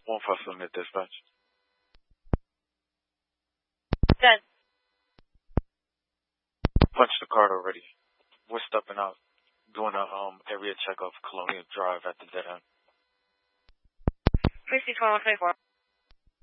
One for submit dispatch. 10. Punched the card already. We're stepping out, doing a area check of Colonial Drive at the dead end. Precinct 2124.